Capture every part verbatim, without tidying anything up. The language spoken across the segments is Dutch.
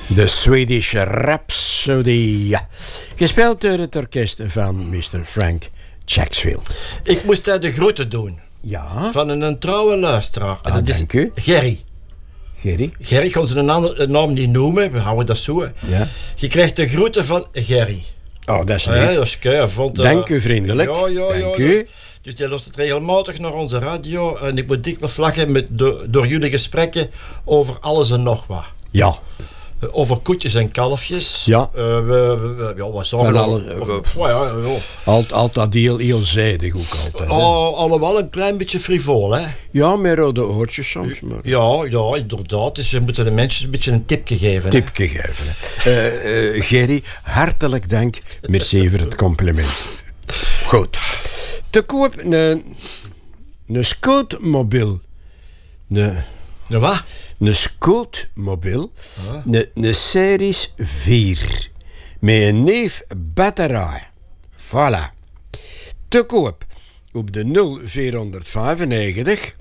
De Swedish Rhapsody. Gespeeld door het orkest van mister Frank Chaksfield. Ik moest daar de groeten doen. Ja. Van een, een trouwe luisteraar. Ah, dat is dank u. Gerry. Gerry? Gerry, ik ga zijn naam, naam niet noemen. We houden dat zo. Hè. Ja. Je krijgt de groeten van Gerry. Oh, dat is Ja, lief. dat is kei, vond, uh, Dank u vriendelijk. Ja, ja, Dank ja, u. Dus hij luistert regelmatig naar onze radio. En ik moet dikwijls lachen met de, door jullie gesprekken over alles en nog wat. Ja. Over koetjes en kalfjes. Ja. Uh, we, we, we, ja, wat Van we alle- over, oh, ja, ja. Alt, altijd heel, heel zijdig ook altijd. hè. Oh, allemaal een klein beetje frivol, hè? Ja, met rode oortjes soms. Maar... Ja, ja, inderdaad. Dus we moeten de mensen een beetje een tipje geven. Hè? Tipje geven. hè. Eh, eh, Gerry, hartelijk dank. Merci voor het compliment. Goed. Te koop een, een scootmobiel. Een, Ja, wat? een scootmobiel. Ah. Een, een Series vier. Met een neef batterij. Voilà. Te koop op de nul vierhonderdvijfennegentig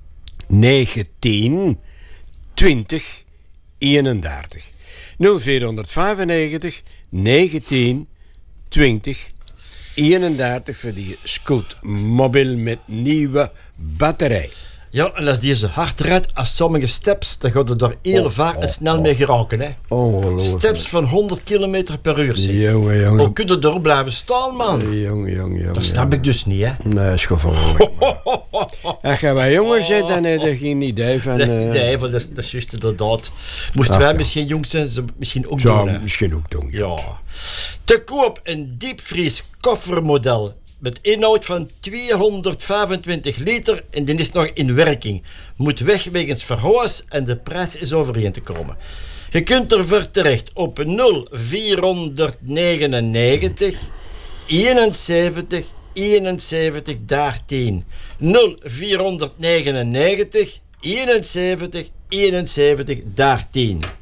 negentien twintig eenendertig. nul vierhonderdvijfennegentig negentien twintig eenendertig voor die scootmobiel met nieuwe batterij. Ja, en als die zo hard rijdt als sommige steps, dan gaat het er heel Oh, vaak oh, en snel oh. mee geraken, hè? Ongelooflijk. Steps van honderd kilometer per uur, zeg. Jongen, jongen. Hoe kun je erop blijven staan, man? Jongen, jongen, jongen. Dat snap ik dus niet, hè? Nee, is gevaarlijk. Als je wat jonger bent, dan heb je geen idee van... Nee, eh, nee, want dat is, dat is juist inderdaad. Moesten wij ja. misschien jong zijn, ze misschien ook Zou doen, hè? misschien ook doen. Ja. Ja. Te koop een diepvries koffermodel met inhoud van tweehonderdvijfentwintig liter en die is nog in werking. Moet weg wegens verhoos en de prijs is overeen te komen. Je kunt ervoor terecht op nul vierhonderdnegenennegentig eenenzeventig eenenzeventig dertien. nul vierhonderdnegenennegentig eenenzeventig eenenzeventig dertien.